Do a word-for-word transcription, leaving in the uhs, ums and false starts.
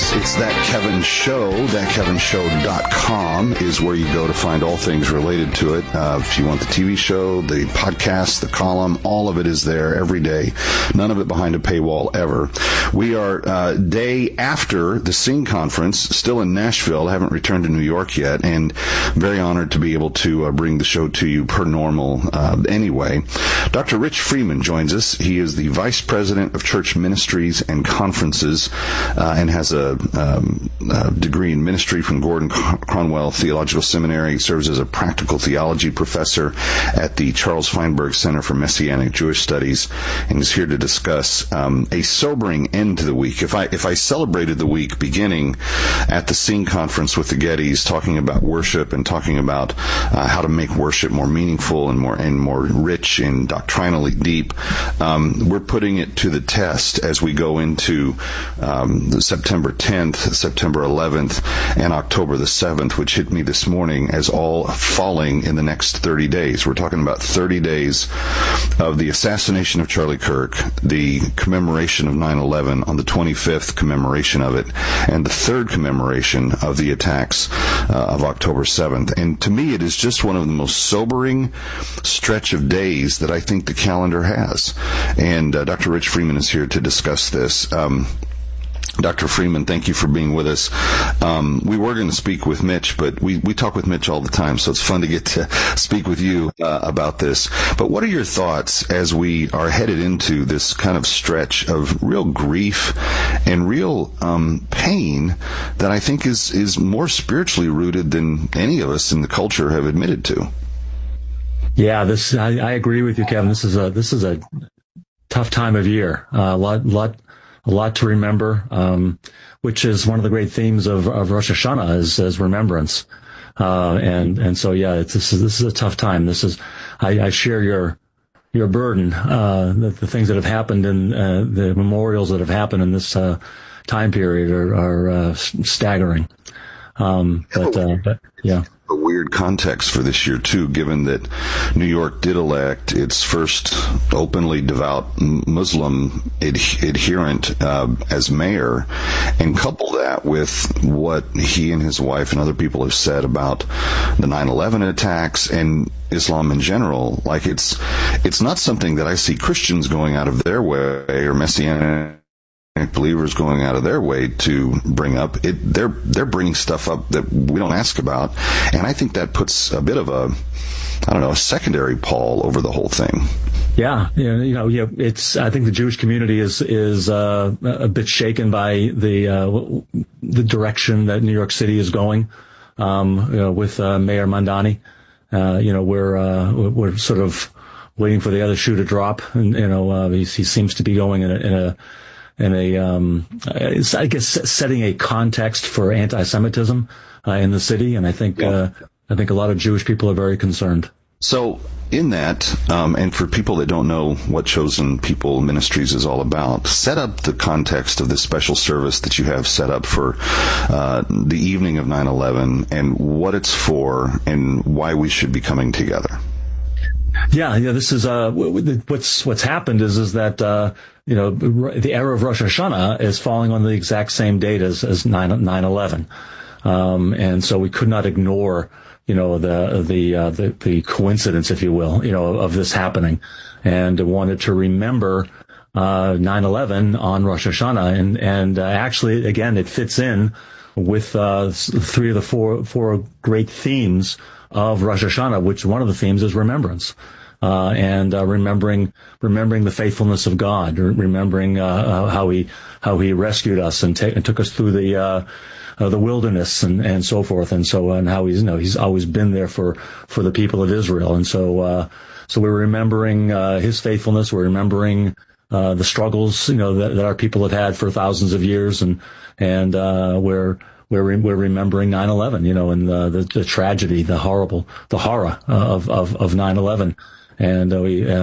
is. It's That Kevin Show. that kevin show dot com is where you go to find all things related to it. Uh, if you want the T V show, the podcast, the column, all of it is there every day. None of it behind a paywall ever. We are uh, day after the Sing Conference, still in Nashville. I haven't returned to New York yet, and very honored to be able to uh, bring the show to you per normal uh, anyway. Doctor Rich Freeman joins us. He is the Vice President of Church Ministries and Conferences uh, and has a, um, a degree in ministry from Gordon Conwell Theological Seminary. He serves as a practical theology professor at the Charles Feinberg Center for Messianic Jewish Studies, and is here to discuss um, a sobering end to the week. If I if I celebrated the week beginning at the Sing Conference with the Gettys, talking about worship and talking about uh, how to make worship more meaningful and more and more rich and doctrinally deep, um, we're putting it to the test as we go into um, the September tenth, September eleventh, and October the seventh, which hit me this morning as all falling in the next thirty days. We're talking about thirty days of the assassination of Charlie Kirk, the commemoration of nine eleven on the twenty-fifth commemoration of it, and the third commemoration of the attacks uh, of October seventh. And to me, it is just one of the most sobering stretch of days that I think the calendar has. And uh, Doctor Rich Freeman is here to discuss this. Um, Doctor Freeman, thank you for being with us. Um, we were going to speak with Mitch, but we, we talk with Mitch all the time, so it's fun to get to speak with you uh, about this. But what are your thoughts as we are headed into this kind of stretch of real grief and real um, pain that I think is, is more spiritually rooted than any of us in the culture have admitted to? Yeah, this I, I agree with you, Kevin. This is a this is a tough time of year. Uh, a lot lot. A lot to remember, um, which is one of the great themes of, of Rosh Hashanah is, is remembrance. Uh, and, and so, yeah, it's, this is, this is a tough time. This is, I, I share your, your burden, uh, the, the things that have happened and, uh, the memorials that have happened in this, uh, time period are, are, uh, staggering. Um, but, uh, but, yeah. A weird context for this year, too, given that New York did elect its first openly devout Muslim ad- adherent uh, as mayor, and couple that with what he and his wife and other people have said about the nine eleven attacks and Islam in general. Like, it's it's not something that I see Christians going out of their way or Messianic believers going out of their way to bring up. It, they're they're bringing stuff up that we don't ask about, and I think that puts a bit of a, I don't know, a secondary pall over the whole thing. Yeah, you know, yeah, it's. I think the Jewish community is is uh, a bit shaken by the uh, the direction that New York City is going um, you know, with uh, Mayor Mamdani. Uh, you know, we're uh, we're sort of waiting for the other shoe to drop, and you know, uh, he, he seems to be going in a, in a in a, um, I guess, setting a context for anti-Semitism uh, in the city, and I think yeah. uh, I think a lot of Jewish people are very concerned. So, in that, um, and for people that don't know what Chosen People Ministries is all about, set up the context of this special service that you have set up for uh, the evening of nine eleven, and what it's for, and why we should be coming together. Yeah, yeah. This is uh, what's what's happened is is that uh, you know the era of Rosh Hashanah is falling on the exact same date as as nine eleven, um, and so we could not ignore you know the the uh, the the coincidence, if you will, you know of this happening, and wanted to remember uh, nine eleven on Rosh Hashanah, and and uh, actually again it fits in with uh, three of the four four great themes of Rosh Hashanah, which one of the themes is remembrance, uh, and uh, remembering remembering the faithfulness of God, remembering uh, uh, how he how he rescued us and, ta- and took us through the uh, uh, the wilderness and, and so forth, and so and how he's you know he's always been there for, for the people of Israel, and so uh, so we're remembering uh, his faithfulness. We're remembering uh, the struggles you know that, that our people have had for thousands of years, and and uh, we're We're, re- we're remembering nine eleven, you know, and the, the, the tragedy, the horrible, the horror uh, of, of, of nine eleven. And uh, we, uh,